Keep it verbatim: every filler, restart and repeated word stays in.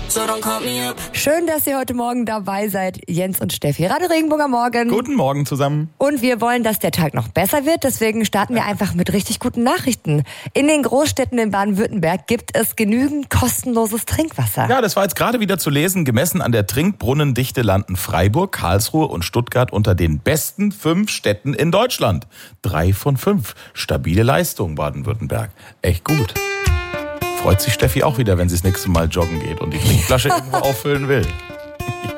so don't call me up. Schön, dass ihr heute Morgen dabei seid, Jens und Steffi. Radio Regenbogen am Morgen. Guten Morgen zusammen. Und wir wollen, dass der Tag noch besser wird, deswegen starten wir einfach mit richtig guten Nachrichten. In den Großstädten in Baden-Württemberg gibt es genügend kostenloses Trinkwasser. Ja, das war jetzt gerade wieder zu lesen. Gemessen an der Trinkbrunnendichte landen Freiburg, Karlsruhe und Stuttgart unter den besten fünf Städten in Deutschland. Drei von fünf. Stabile Leistung, Baden-Württemberg. Echt gut. Freut sich Steffi auch wieder, wenn sie das nächste Mal joggen geht und die Trinkflasche irgendwo auffüllen will.